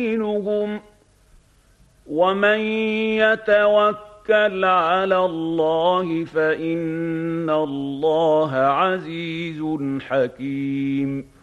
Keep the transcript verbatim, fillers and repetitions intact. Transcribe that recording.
يعينهم ومن يتوكل على الله فإن الله عزيز حكيم